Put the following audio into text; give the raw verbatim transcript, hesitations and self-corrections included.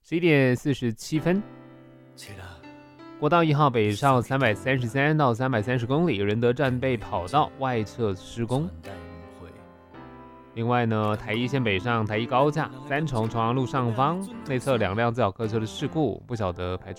十一点四十七分，国道一号北上三百三十三到三百三十公里，仁德站被跑道外侧施工。另外呢，台一线北上台一高架三重重阳路上方内侧两辆自小客车的事故，不晓得排